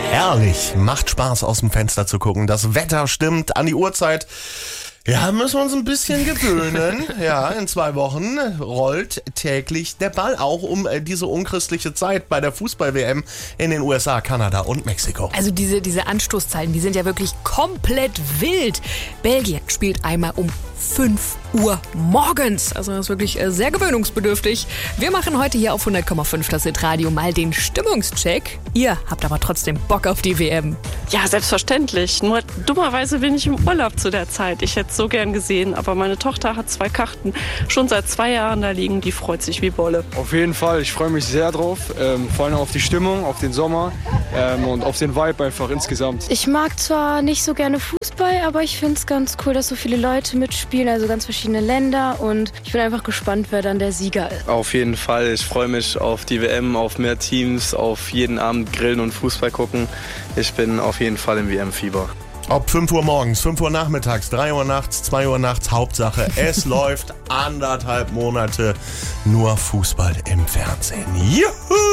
Herrlich, macht Spaß aus dem Fenster zu gucken. Das Wetter stimmt, an die Uhrzeit. Ja, müssen wir uns ein bisschen gewöhnen. Ja, in 2 Wochen rollt täglich der Ball auch um diese unchristliche Zeit bei der Fußball-WM in den USA, Kanada und Mexiko. Also diese Anstoßzeiten, die sind ja wirklich komplett wild. Belgien spielt einmal um 5 Uhr morgens. Also das ist wirklich sehr gewöhnungsbedürftig. Wir machen heute hier auf 100,5 das Hitradio mal den Stimmungscheck. Ihr habt aber trotzdem Bock auf die WM. Ja, selbstverständlich. Nur dummerweise bin ich im Urlaub zu der Zeit. Ich hätte es so gern gesehen, aber meine Tochter hat 2 Karten schon seit 2 Jahren da liegen. Die freut sich wie Bolle. Auf jeden Fall, ich freue mich sehr drauf. Vor allem auf die Stimmung, auf den Sommer und auf den Vibe einfach insgesamt. Ich mag zwar nicht so gerne Fußball, aber ich finde es ganz cool, dass so viele Leute mitspielen, also ganz verschiedene Länder, und ich bin einfach gespannt, wer dann der Sieger ist. Auf jeden Fall, ich freue mich auf die WM, auf mehr Teams, auf jeden Abend grillen und Fußball gucken. Ich bin auf jeden Fall im WM-Fieber. Ob 5 Uhr morgens, 5 Uhr nachmittags, 3 Uhr nachts, 2 Uhr nachts, Hauptsache, es läuft 1,5 Monate nur Fußball im Fernsehen. Juhu!